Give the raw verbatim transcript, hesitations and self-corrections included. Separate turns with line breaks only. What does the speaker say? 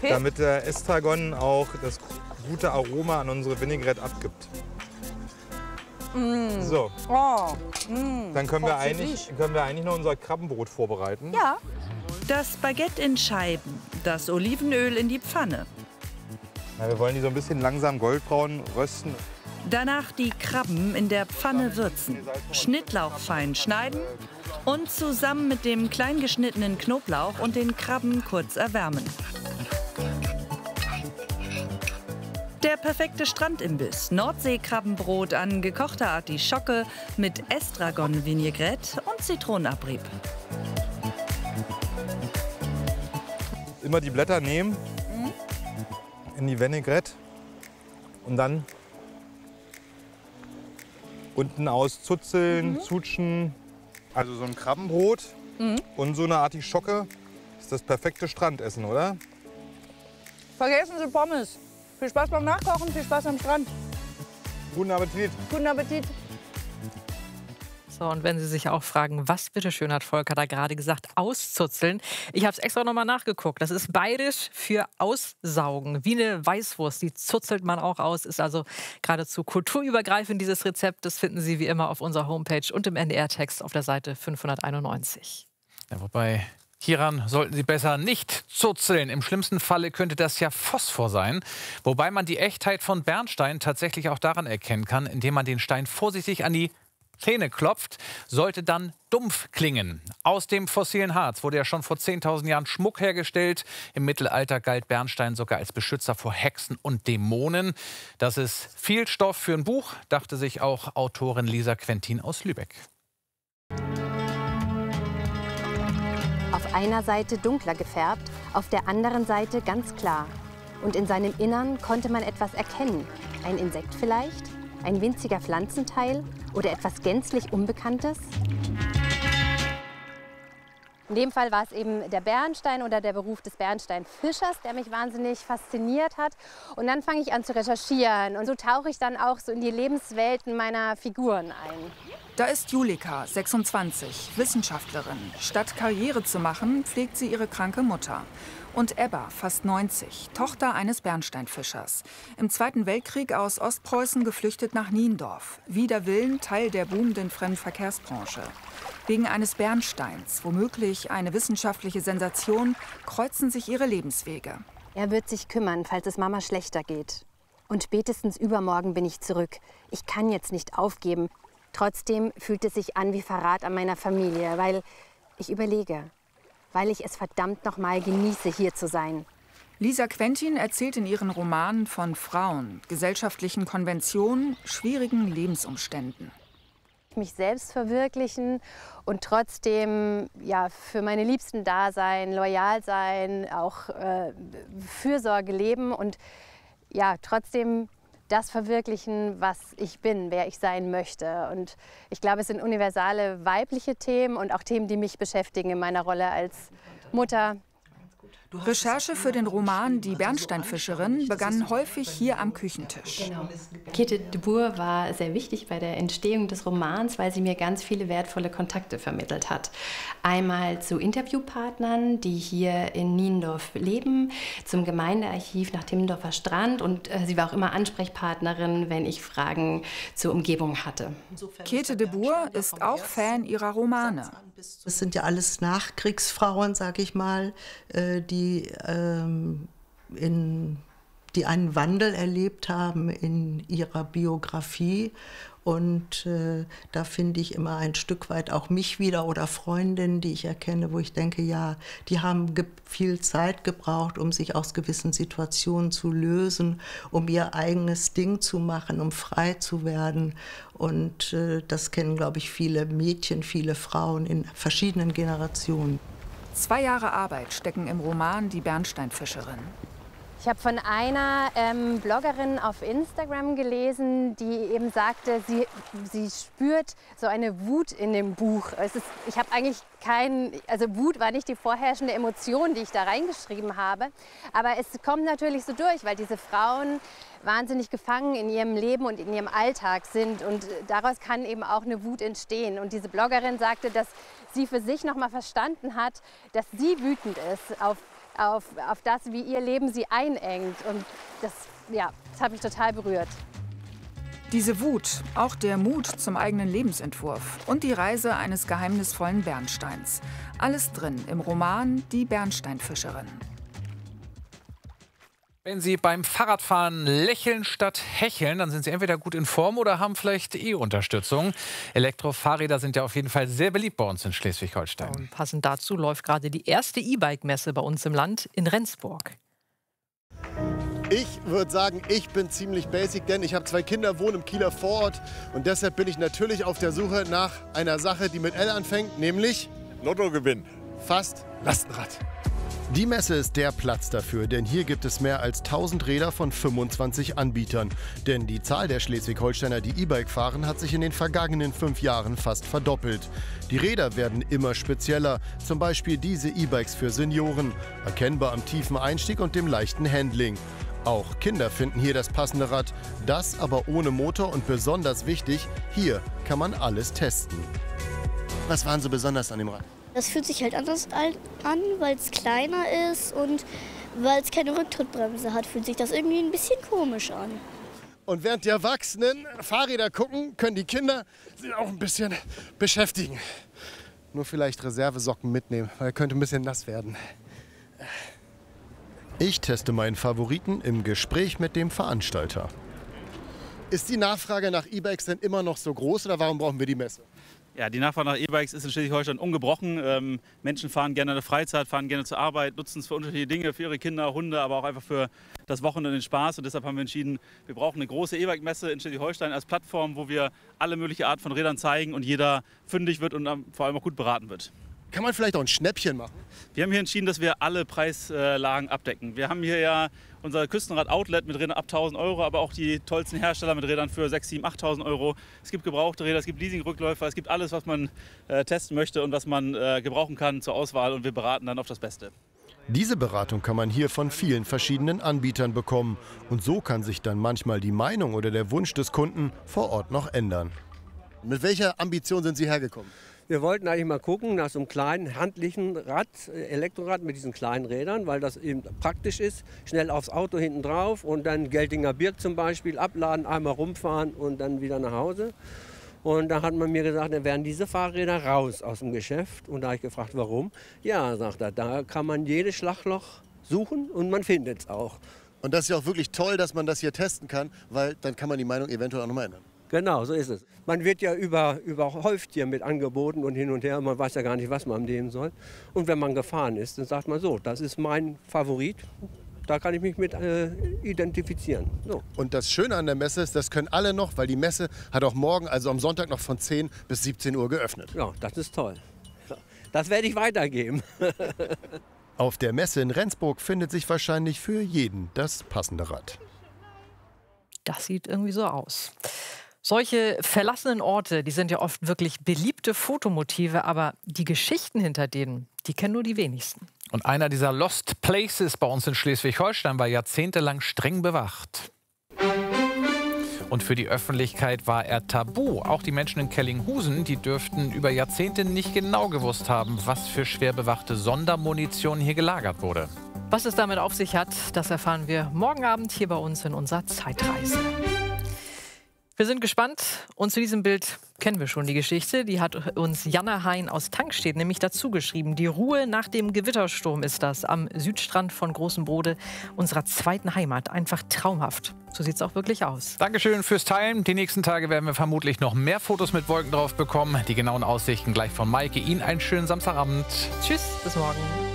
okay.
Damit der Estragon auch das gute Aroma an unsere Vinaigrette abgibt.
Mm.
So,
oh. mm.
dann können wir, eigentlich, können wir eigentlich noch unser Krabbenbrot vorbereiten.
Ja.
Das Baguette in Scheiben, das Olivenöl in die Pfanne.
Ja, wir wollen die so ein bisschen langsam goldbraun rösten.
Danach die Krabben in der Pfanne würzen, Schnittlauch fein schneiden und zusammen mit dem klein geschnittenen Knoblauch und den Krabben kurz erwärmen. Der perfekte Strandimbiss, Nordseekrabbenbrot an gekochter Artischocke mit Estragon-Vinaigrette und Zitronenabrieb.
Immer die Blätter nehmen, mhm. in die Vinaigrette und dann unten auszuzeln, mhm. zutschen. Also so ein Krabbenbrot mhm. und so eine Artischocke ist das perfekte Strandessen, oder?
Vergessen Sie Pommes. Viel Spaß beim Nachkochen, viel Spaß am Strand.
Guten Appetit.
Guten Appetit.
So, und wenn Sie sich auch fragen, was bitteschön hat Volker da gerade gesagt, auszuzeln. Ich habe es extra noch mal nachgeguckt. Das ist bayerisch für aussaugen. Wie eine Weißwurst, die zuzelt man auch aus. Ist also geradezu kulturübergreifend, dieses Rezept. Das finden Sie wie immer auf unserer Homepage und im N D R-Text auf der Seite fünfhunderteinundneunzig.
Ja, wobei, hieran sollten Sie besser nicht zuzeln. Im schlimmsten Falle könnte das ja Phosphor sein. Wobei man die Echtheit von Bernstein tatsächlich auch daran erkennen kann, indem man den Stein vorsichtig an die Zähne klopft, sollte dann dumpf klingen. Aus dem fossilen Harz wurde ja schon vor zehntausend Jahren Schmuck hergestellt. Im Mittelalter galt Bernstein sogar als Beschützer vor Hexen und Dämonen. Das ist viel Stoff für ein Buch, dachte sich auch Autorin Lisa Quentin aus Lübeck.
Auf einer Seite dunkler gefärbt, auf der anderen Seite ganz klar. Und in seinem Innern konnte man etwas erkennen. Ein Insekt vielleicht? Ein winziger Pflanzenteil oder etwas gänzlich Unbekanntes? In dem Fall war es eben der Bernstein oder der Beruf des Bernsteinfischers, der mich wahnsinnig fasziniert hat. Und dann fange ich an zu recherchieren und so tauche ich dann auch so in die Lebenswelten meiner Figuren ein.
Da ist Julika, sechsundzwanzig, Wissenschaftlerin. Statt Karriere zu machen, pflegt sie ihre kranke Mutter. Und Ebba, fast neunzig, Tochter eines Bernsteinfischers. Im Zweiten Weltkrieg aus Ostpreußen geflüchtet nach Niendorf. Wider Willen Teil der boomenden Fremdenverkehrsbranche. Wegen eines Bernsteins, womöglich eine wissenschaftliche Sensation, kreuzen sich ihre Lebenswege.
Er wird sich kümmern, falls es Mama schlechter geht. Und spätestens übermorgen bin ich zurück. Ich kann jetzt nicht aufgeben. Trotzdem fühlt es sich an wie Verrat an meiner Familie, weil ich überlege, weil ich es verdammt noch mal genieße, hier zu sein.
Lisa Quentin erzählt in ihren Romanen von Frauen, gesellschaftlichen Konventionen, schwierigen Lebensumständen.
Mich selbst verwirklichen und trotzdem ja, für meine Liebsten da sein, loyal sein, auch äh, Fürsorge leben und ja, trotzdem das verwirklichen, was ich bin, wer ich sein möchte. Und ich glaube, es sind universale weibliche Themen und auch Themen, die mich beschäftigen in meiner Rolle als Mutter.
Recherche für den Roman Die Bernsteinfischerin begann häufig hier am Küchentisch.
Genau. Käthe de Boer war sehr wichtig bei der Entstehung des Romans, weil sie mir ganz viele wertvolle Kontakte vermittelt hat. Einmal zu Interviewpartnern, die hier in Niendorf leben, zum Gemeindearchiv nach Timmendorfer Strand und äh, sie war auch immer Ansprechpartnerin, wenn ich Fragen zur Umgebung hatte.
Käthe de Boer ist auch Fan ihrer Romane.
Es sind ja alles Nachkriegsfrauen, sag ich mal, die, ähm, in, die einen Wandel erlebt haben in ihrer Biografie. Und äh, da finde ich immer ein Stück weit auch mich wieder oder Freundinnen, die ich erkenne, wo ich denke, ja, die haben viel Zeit gebraucht, um sich aus gewissen Situationen zu lösen, um ihr eigenes Ding zu machen, um frei zu werden. Und äh, das kennen, glaube ich, viele Mädchen, viele Frauen in verschiedenen Generationen.
Zwei Jahre Arbeit stecken im Roman Die Bernsteinfischerin.
Ich habe von einer ähm, Bloggerin auf Instagram gelesen, die eben sagte, sie, sie spürt so eine Wut in dem Buch. Es ist, ich habe eigentlich kein, also Wut war nicht die vorherrschende Emotion, die ich da reingeschrieben habe. Aber es kommt natürlich so durch, weil diese Frauen wahnsinnig gefangen in ihrem Leben und in ihrem Alltag sind. Und daraus kann eben auch eine Wut entstehen. Und diese Bloggerin sagte, dass sie für sich noch mal verstanden hat, dass sie wütend ist auf auf, auf das, wie ihr Leben sie einengt. Und das, ja, das hat mich total berührt.
Diese Wut, auch der Mut zum eigenen Lebensentwurf und die Reise eines geheimnisvollen Bernsteins. Alles drin im Roman Die Bernsteinfischerin.
Wenn Sie beim Fahrradfahren lächeln statt hecheln, dann sind Sie entweder gut in Form oder haben vielleicht E-Unterstützung. Elektrofahrräder sind ja auf jeden Fall sehr beliebt bei uns in Schleswig-Holstein.
Und passend dazu läuft gerade die erste E-Bike-Messe bei uns im Land in Rendsburg.
Ich würde sagen, ich bin ziemlich basic, denn ich habe zwei Kinder, wohne im Kieler Vorort und deshalb bin ich natürlich auf der Suche nach einer Sache, die mit L anfängt, nämlich
Lottogewinn.
Fast Lastenrad.
Die Messe ist der Platz dafür, denn hier gibt es mehr als tausend Räder von fünfundzwanzig Anbietern. Denn die Zahl der Schleswig-Holsteiner, die E-Bike fahren, hat sich in den vergangenen fünf Jahren fast verdoppelt. Die Räder werden immer spezieller, zum Beispiel diese E-Bikes für Senioren, erkennbar am tiefen Einstieg und dem leichten Handling. Auch Kinder finden hier das passende Rad, das aber ohne Motor und besonders wichtig, hier kann man alles testen.
Was waren so besonders an dem Rad?
Das fühlt sich halt anders an, weil es kleiner ist und weil es keine Rücktrittbremse hat, fühlt sich das irgendwie ein bisschen komisch an.
Und während die Erwachsenen Fahrräder gucken, können die Kinder sich auch ein bisschen beschäftigen. Nur vielleicht Reservesocken mitnehmen, weil er könnte ein bisschen nass werden.
Ich teste meinen Favoriten im Gespräch mit dem Veranstalter.
Ist die Nachfrage nach E-Bikes denn immer noch so groß oder warum brauchen wir die Messe?
Ja, die Nachfrage nach E-Bikes ist in Schleswig-Holstein ungebrochen. Ähm, Menschen fahren gerne in der Freizeit, fahren gerne zur Arbeit, nutzen es für unterschiedliche Dinge, für ihre Kinder, Hunde, aber auch einfach für das Wochenende den Spaß. Und deshalb haben wir entschieden, wir brauchen eine große E-Bike-Messe in Schleswig-Holstein als Plattform, wo wir alle mögliche Art von Rädern zeigen und jeder fündig wird und ähm, vor allem auch gut beraten wird.
Kann man vielleicht auch ein Schnäppchen machen?
Wir haben hier entschieden, dass wir alle Preislagen abdecken. Wir haben hier ja unser Küstenrad-Outlet mit Rädern ab tausend Euro, aber auch die tollsten Hersteller mit Rädern für sechstausend, siebentausend, achttausend Euro. Es gibt gebrauchte Räder, es gibt Leasing-Rückläufer, es gibt alles, was man äh, testen möchte und was man äh, gebrauchen kann zur Auswahl und wir beraten dann auf das Beste.
Diese Beratung kann man hier von vielen verschiedenen Anbietern bekommen. Und so kann sich dann manchmal die Meinung oder der Wunsch des Kunden vor Ort noch ändern.
Mit welcher Ambition sind Sie hergekommen?
Wir wollten eigentlich mal gucken nach so einem kleinen handlichen Rad, Elektrorad mit diesen kleinen Rädern, weil das eben praktisch ist. Schnell aufs Auto hinten drauf und dann Geltinger Birk zum Beispiel abladen, einmal rumfahren und dann wieder nach Hause. Und da hat man mir gesagt, dann werden diese Fahrräder raus aus dem Geschäft. Und da habe ich gefragt, warum? Ja, sagt er, da kann man jedes Schlagloch suchen und man findet es auch.
Und das ist ja auch wirklich toll, dass man das hier testen kann, weil dann kann man die Meinung eventuell auch noch mal ändern.
Genau, so ist es. Man wird ja über, überhäuft hier mit Angeboten und hin und her. Man weiß ja gar nicht, was man nehmen soll. Und wenn man gefahren ist, dann sagt man so, das ist mein Favorit. Da kann ich mich mit äh, identifizieren. So.
Und das Schöne an der Messe ist, das können alle noch, weil die Messe hat auch morgen, also am Sonntag, noch von zehn bis siebzehn Uhr geöffnet.
Ja, das ist toll. Das werde ich weitergeben.
Auf der Messe in Rendsburg findet sich wahrscheinlich für jeden das passende Rad.
Das sieht irgendwie so aus. Solche verlassenen Orte, die sind ja oft wirklich beliebte Fotomotive, aber die Geschichten hinter denen, die kennen nur die wenigsten.
Und einer dieser Lost Places bei uns in Schleswig-Holstein war jahrzehntelang streng bewacht. Und für die Öffentlichkeit war er tabu. Auch die Menschen in Kellinghusen, die dürften über Jahrzehnte nicht genau gewusst haben, was für schwer bewachte Sondermunition hier gelagert wurde.
Was es damit auf sich hat, das erfahren wir morgen Abend hier bei uns in unserer Zeitreise. Wir sind gespannt und zu diesem Bild kennen wir schon die Geschichte. Die hat uns Janne Hein aus Tankstedt nämlich dazu geschrieben. Die Ruhe nach dem Gewittersturm ist das am Südstrand von Großem Brode, unserer zweiten Heimat. Einfach traumhaft. So sieht es auch wirklich aus.
Dankeschön fürs Teilen. Die nächsten Tage werden wir vermutlich noch mehr Fotos mit Wolken drauf bekommen. Die genauen Aussichten gleich von Maike. Ihnen einen schönen Samstagabend.
Tschüss, bis morgen.